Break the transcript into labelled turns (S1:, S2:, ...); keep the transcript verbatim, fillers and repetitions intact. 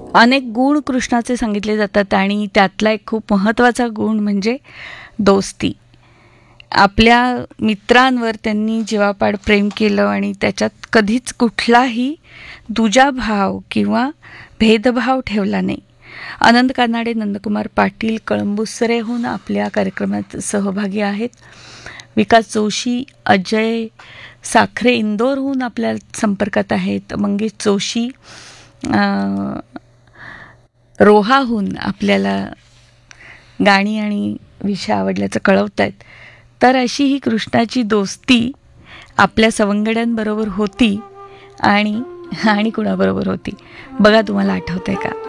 S1: अनेक गुण कृष्णाचे सांगितले जातात आणि त्यातला एक खूप महत्त्वाचा गुण म्हणजे दोस्ती. आपल्या मित्रांवर त्यांनी जीवापाड प्रेम केलं आणि त्याच्यात कधीच कुठलाही दुजाभाव किंवा भेदभाव ठेवला नाही. अनंत कानाडे, नंदकुमार पाटील कळंबुसरेहून आपल्या कार्यक्रमात सहभागी आहेत. विकास जोशी, अजय साखरे इंदोरहून आपल्या संपर्कात आहेत. मंगेश जोशी रोहाहून आपल्याला गाणी आणि विषय आवडल्याचं कळवत आहेत. तर अशी ही कृष्णाची दोस्ती आपल्या सवंगड्यांबरोबर होती आणि आणि कुणाबरोबर होती बघा, तुम्हाला आठवतंय का?